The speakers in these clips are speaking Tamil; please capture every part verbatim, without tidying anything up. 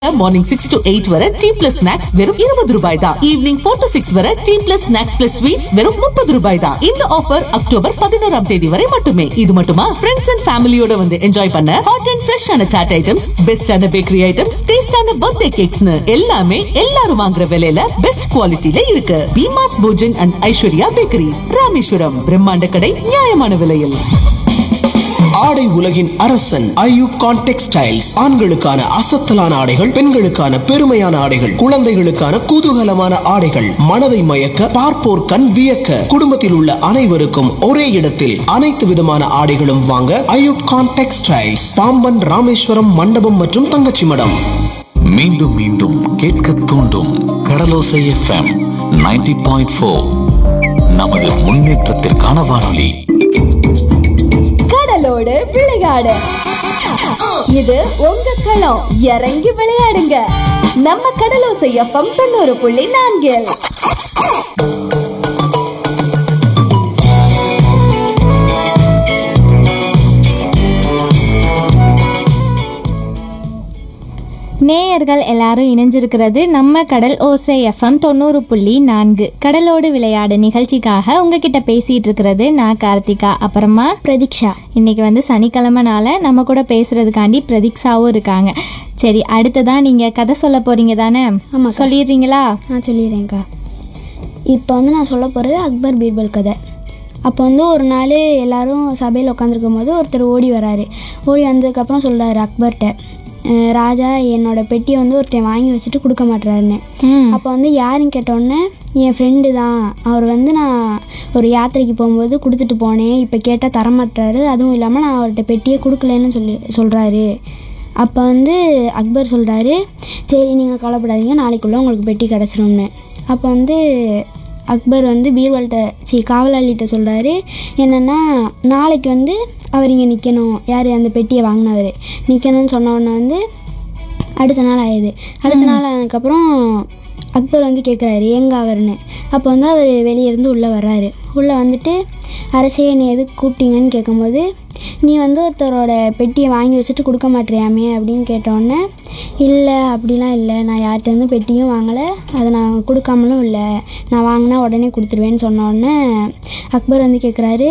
மார்னிங் சிக்ஸ் to எயிட் வரை டீ பிளஸ் ஸ்நாக்ஸ் வெறும் இருபது ரூபாய் தான். ஈவினிங் ஃபோர் to சிக்ஸ் வரை tea plus snacks plus sweets வெறும் முப்பது ரூபாய் தான். இந்த ஆஃபர் அக்டோபர் பதினோராம் தேதி வரை மட்டுமே. இது மட்டுமா, ஃப்ரெண்ட்ஸ் அண்ட் ஃபேமிலியோட வந்து என்ஜாய் பண்ண ஹாட் அண்ட் ஃப்ரெஷ்ஷான சாட் ஐட்டம்ஸ், பெஸ்டான பேக்கரி ஐட்டம்ஸ், டேஸ்டான பர்த்டே கேக்ஸ்னு எல்லாமே எல்லாரும் வாங்குற விலையில பெஸ்ட் குவாலிட்டில இருக்கு. Bheema's Bhojan and Aishwarya bakeries, Rameswaram. பிரம்மாண்ட கடை, நியாயமான விலையில். ஆடை உலகின் அரசன் ஐயூப் கான் டெக்ஸ்டைல்ஸ். ஆண்களுக்கான அசத்தலான ஆடைகள், பெண்களுக்கான பெருமையான ஆடைகள், குழந்தைகளுக்கான குதூகலமான ஆடைகள், மனதை மயக்க பார்ப்போர் கண் வியக்க, குடும்பத்தில் உள்ள அனைவருக்கும் ஒரே இடத்தில் அனைத்து விதமான ஆடைகளும் வாங்க ஐயூப் கான் டெக்ஸ்டைல்ஸ், பாம்பன், ராமேஸ்வரம், மண்டபம் மற்றும் தங்கச்சி மடம். மீண்டும் மீண்டும் கேட்க தூண்டும் கடலோசை எஃப்எம் நைன்டி பாயிண்ட் ஃபோர். நமது முன்னேற்றத்திற்கான வானொலி. கடலோடு விளையாடு, இது உங்க களம். இறங்கி விளையாடுங்க, நம்ம கடலோசை எஃப்எம் தொண்ணூறு புள்ளி நான்கில். நேயர்கள் எல்லாரும் இணைஞ்சிருக்கிறது நம்ம கடல் ஓசை எஃப்எம் தொண்ணூறு புள்ளி நான்கு கடலோடு விளையாடு நிகழ்ச்சிக்காக உங்ககிட்ட பேசிட்டு இருக்கிறது நான் கார்த்திகா, அப்புறமா பிரதீக்ஷா. இன்னைக்கு வந்து சனிக்கிழமைனால நம்ம கூட பேசுறதுக்காண்டி பிரதீக்ஷாவும் இருக்காங்க. சரி, அடுத்ததான் நீங்க கதை சொல்ல போறீங்க தானே? ஆமாம், சொல்லிடுறீங்களா? நான் சொல்லிடுறேன்க்கா. இப்போ வந்து நான் சொல்ல போகிறது அக்பர் பீர்பல் கதை. அப்போ வந்து ஒரு நாள் எல்லோரும் சபையில் உட்காந்துருக்கும் போது ஒருத்தர் ஓடி வராரு. ஓடி வந்ததுக்கப்புறம் சொல்கிறாரு அக்பர்கிட்ட, ராஜா என்னோடய பெட்டியை வந்து ஒருத்தன் வாங்கி வச்சுட்டு கொடுக்க மாட்டுறாருன்னு. அப்போ வந்து யாருன்னு கேட்டோடனே, என் ஃப்ரெண்டு தான், அவர் வந்து நான் ஒரு யாத்திரைக்கு போகும்போது கொடுத்துட்டு போனேன், இப்போ கேட்டால் தரமாட்டுறாரு, அதுவும் இல்லாமல் நான் அவர்கிட்ட பெட்டியை கொடுக்கலன்னு சொல்லி சொல்கிறாரு. அப்போ வந்து அக்பர் சொல்கிறாரு, சரி நீங்கள் கவலைப்படாதீங்க, நாளைக்குள்ளே உங்களுக்கு பெட்டி கிடச்சிரும்னு. அப்போ வந்து அக்பர் வந்து பீர்பல்கிட்ட சி காவலாளிகிட்ட சொல்கிறாரு, என்னென்னா நாளைக்கு வந்து அவர் இங்கே நிற்கணும், யார் அந்த பெட்டியை வாங்கினவர் நிற்கணும்னு சொன்ன உடனே வந்து அடுத்த நாள் ஆயிடுது. அடுத்த நாள் ஆனதுக்கப்புறம் அக்பர் வந்து கேட்குறாரு எங்கே அவர்னு. அப்போ வந்து அவர் வெளியே இருந்து உள்ளே வர்றாரு. உள்ளே வந்துட்டு, அரசே நீ எதுக்கு கூப்பிட்டீங்கன்னு கேட்கும்போது, நீ வந்து ஒருத்தரோட பெட்டியை வாங்கி வச்சுட்டு கொடுக்க மாட்டேறியாமே அப்படின்னு கேட்டோடனே, இல்லை அப்படிலாம் இல்லை, நான் யார்கிட்டேருந்து பெட்டியும் வாங்கலை, அதை நான் கொடுக்காமலும் இல்லை, நான் வாங்கினா உடனே கொடுத்துருவேன்னு சொன்னோடனே அக்பர் வந்து கேட்குறாரு.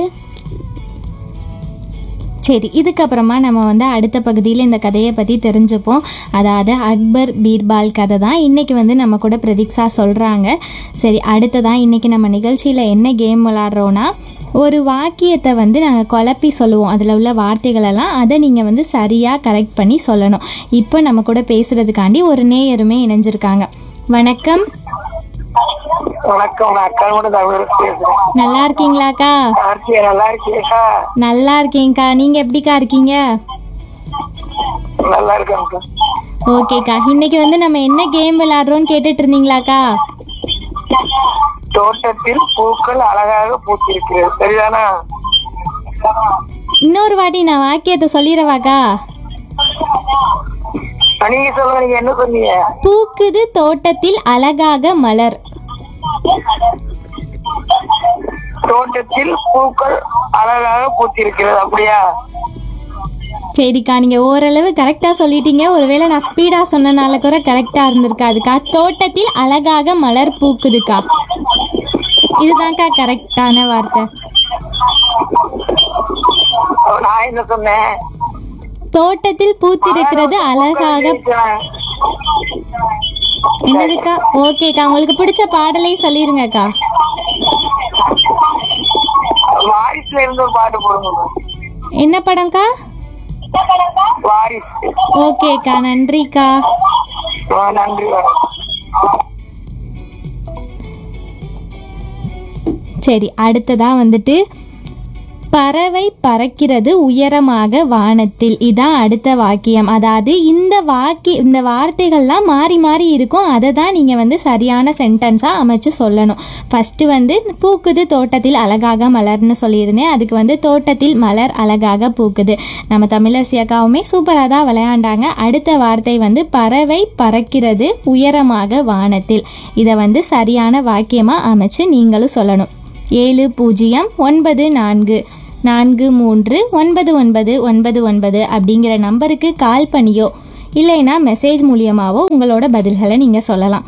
சரி, இதுக்கப்புறமா நம்ம வந்து அடுத்த பகுதியில் இந்த கதையை பற்றி தெரிஞ்சுப்போம். அதாவது அக்பர் பீர்பால் கதை தான் இன்றைக்கி வந்து நம்ம கூட பிரதீக்ஷா சொல்கிறாங்க. சரி, அடுத்ததான் இன்றைக்கி நம்ம நிகழ்ச்சியில் என்ன கேம் விளாட்றோன்னா, ஒரு வாக்கியத்தை வந்து நாங்கள் குழப்பி சொல்லுவோம், அதில் உள்ள வார்த்தைகளெல்லாம் அதை நீங்கள் வந்து சரியாக கரெக்ட் பண்ணி சொல்லணும். இப்போ நம்ம கூட பேசுகிறதுக்காண்டி ஒரு நேயருமே இணைஞ்சிருக்காங்க. வணக்கம். வணக்கம், நல்லா இருக்கீங்களாக்கா? நல்லா இருக்கீங்களா? நல்லா இருக்கேங்க்கா, நீங்க எப்படிக்கா இருக்கீங்க? நல்லா இருக்கேன். ஓகேக்கா, இன்னைக்கு வந்து நம்ம என்ன கேம் விளையாடுறோம்னு கேட்டுட்டு இருந்தீங்களாக்கா? தோட்டத்தில் பூக்கள் அழகாக பூத்திருக்கிறது, சரிதானா? இன்னொரு வாட்டி நான் வாக்கியத்தை சொல்லிடவாக்கா? நீங்க சொல்லுங்க, நீங்க என்ன சொன்னீங்க? பூக்குது தோட்டத்தில் அழகாக மலர். தோட்டத்தில் பூக்கள் அழகாக பூத்திருக்கிறது, அப்படியா? சரிக்கா, நீங்க ஓரளவு கரெக்டா சொல்லிட்டீங்க. ஒருவேளை நான் ஸ்பீடா சொன்னனால கூட கரெக்டா இருந்திருக்காதுக்கா. தோட்டத்தில் அழகாக மலர் பூக்குதுக்கா, இதுதான்க்கா கரெக்டான வார்த்தை. நான் என்ன சொன்னேன்? தோட்டத்தில் பூத்திருக்கிறது அழகாக. என்னதுக்கா? ஓகேக்கா, உங்களுக்கு பிடிச்ச பாடலை சொல்லிருங்கக்கா. வாரிசுல இருந்து ஒரு பாட்டு போடுங்க. என்ன படம்க்கா? வாரிசு. ஓகேக்கா, நன்றிக்கா. நன்றி. சரி, அடுத்ததா வந்துட்டு பறவை பறக்கிறது உயரமாக வானத்தில். இதான் அடுத்த வாக்கியம். அதாவது இந்த வாக்கி இந்த வார்த்தைகள்லாம் மாறி மாறி இருக்கும், அதை தான் நீங்கள் வந்து சரியான சென்டென்ஸாக அமைச்சு சொல்லணும். ஃபஸ்ட்டு வந்து பூக்குது தோட்டத்தில் அழகாக மலர்னு சொல்லியிருந்தேன், அதுக்கு வந்து தோட்டத்தில் மலர் அழகாக பூக்குது. நம்ம தமிழரசி அக்காவுமே சூப்பராக தான் விளையாண்டாங்க. அடுத்த வார்த்தை வந்து பறவை பறக்கிறது உயரமாக வானத்தில். இதை வந்து சரியான வாக்கியமாக அமைச்சு நீங்களும் சொல்லணும். ஏழு பூஜ்ஜியம் ஒன்பது நான்கு நான்கு மூன்று ஒன்பது ஒன்பது ஒன்பது ஒன்பது அப்படிங்கிற நம்பருக்கு கால் பண்ணியோ இல்லைன்னா மெசேஜ் மூலியமாகவோ உங்களோட பதில்களை நீங்கள் சொல்லலாம்.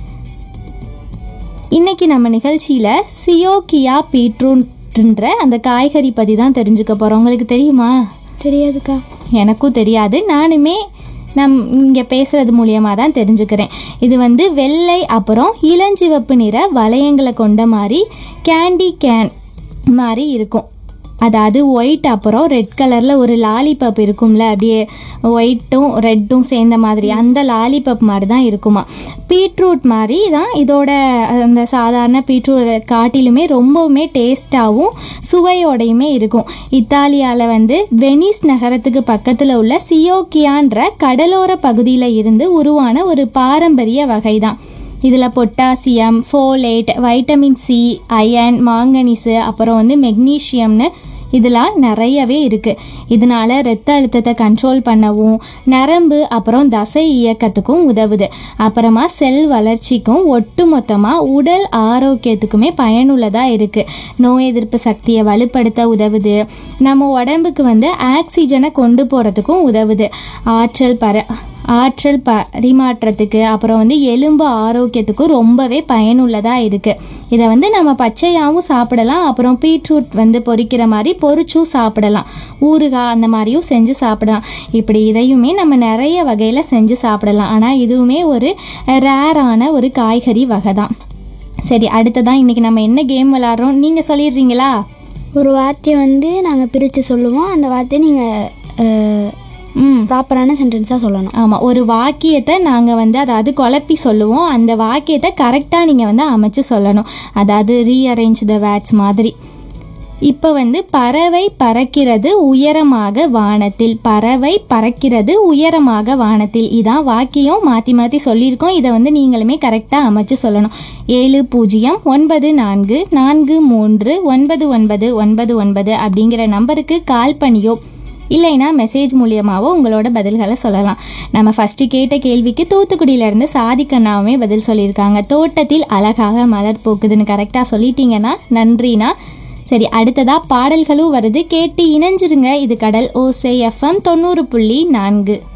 இன்றைக்கி நம்ம நிகழ்ச்சியில் சியோகியா பீட்ரூட்ன்ற அந்த காய்கறி பற்றி தான் தெரிஞ்சுக்க போகிறோம். உங்களுக்கு தெரியுமா? தெரியாதுக்கா. எனக்கும் தெரியாது. நானுமே நம் இங்கே பேசுகிறது மூலியமாக தான் தெரிஞ்சுக்கிறேன். இது வந்து வெள்ளை அப்புறம் இளஞ்சிவப்பு நிற வளையங்களை கொண்ட மாதிரி கேண்டி கேன் மாதிரி இருக்கும். அதாவது ஒயிட் அப்புறம் ரெட் கலரில் ஒரு லாலிபப் இருக்கும்ல, அப்படியே ஒயிட்டும் ரெட்டும் சேர்ந்த மாதிரி அந்த லாலிபப் மாதிரி தான் இருக்குமா. பீட்ரூட் மாதிரி தான் இதோட அந்த சாதாரண பீட்ரூட் காட்டிலுமே ரொம்பவுமே டேஸ்ட்டாகவும் சுவையோடையுமே இருக்கும். இத்தாலியாவில் வந்து வெனிஸ் நகரத்துக்கு பக்கத்தில் உள்ள சியோகியான்ற கடலோர பகுதியில் இருந்து உருவான ஒரு பாரம்பரிய வகை தான். இதில் potassium, folate, vitamin C, iron, manganese அப்புறம் வந்து மெக்னீஷியம்னு இதெல்லாம் நிறையவே இருக்குது. இதனால் இரத்த அழுத்தத்தை கண்ட்ரோல் பண்ணவும் நரம்பு அப்புறம் தசை இயக்கத்துக்கும் உதவுது. அப்புறமா செல் வளர்ச்சிக்கும் ஒட்டு மொத்தமாக உடல் ஆரோக்கியத்துக்குமே பயனுள்ளதாக இருக்குது. நோய் எதிர்ப்பு சக்தியை வலுப்படுத்த உதவுது. நம்ம உடம்புக்கு வந்து ஆக்சிஜனை கொண்டு போகிறதுக்கும் உதவுது. ஆற்றல் பர ஆற்றல் பரிமாற்றத்துக்கு அப்புறம் வந்து எலும்பு ஆரோக்கியத்துக்கும் ரொம்பவே பயனுள்ளதாக இருக்குது. இதை வந்து நம்ம பச்சையாகவும் சாப்பிடலாம். அப்புறம் பீட்ரூட் வந்து பொரிக்கிற மாதிரி பொரிச்சும் சாப்பிடலாம். ஊறுகாய் அந்த மாதிரியும் செஞ்சு சாப்பிடலாம். இப்படி இதையுமே நம்ம நிறைய வகையில் செஞ்சு சாப்பிடலாம். ஆனால் இதுவுமே ஒரு ரேரான ஒரு காய்கறி வகை தான். சரி, அடுத்ததான் இன்றைக்கி நம்ம என்ன கேம் விளாட்றோம் நீங்கள் சொல்லிடுறீங்களா? ஒரு வார்த்தையை வந்து நாங்கள் பிரித்து சொல்லுவோம். அந்த வார்த்தையை நீங்கள் ம் ப்ராப்பரான சென்டென்ஸாக சொல்லணும். ஆமாம், ஒரு வாக்கியத்தை நாங்கள் வந்து அதாவது குழப்பி சொல்லுவோம். அந்த வாக்கியத்தை கரெக்டாக நீங்கள் வந்து அமைச்சு சொல்லணும். அதாவது ரீஅரேஞ்ச் த வேர்ட்ஸ் மாதிரி. இப்போ வந்து பறவை பறக்கிறது உயரமாக வானத்தில். பறவை பறக்கிறது உயரமாக வானத்தில் இதான் வாக்கியம். மாற்றி மாற்றி சொல்லியிருக்கோம். இதை வந்து நீங்களுமே கரெக்டாக அமைச்சு சொல்லணும். ஏழு பூஜ்ஜியம் ஒன்பது நான்கு நான்கு மூன்று ஒன்பது ஒன்பது ஒன்பது ஒன்பது அப்படிங்கிற நம்பருக்கு கால் பண்ணியோ இல்லைன்னா மெசேஜ் மூலியமாகவோ உங்களோட பதில்களை சொல்லலாம். நம்ம ஃபஸ்ட்டு கேட்ட கேள்விக்கு தூத்துக்குடியிலேருந்து சாதிக்கண்ணாவுமே பதில் சொல்லியிருக்காங்க. தோட்டத்தில் அழகாக மலர் பூக்குதுன்னு கரெக்டாக சொல்லிட்டீங்கன்னா நன்றினா. சரி, அடுத்ததாக பாடல்களும் வருது, கேட்டு இணைஞ்சிருங்க. இது கடல் ஓசை எஃப்எம் தொண்ணூறு புள்ளி நான்கு.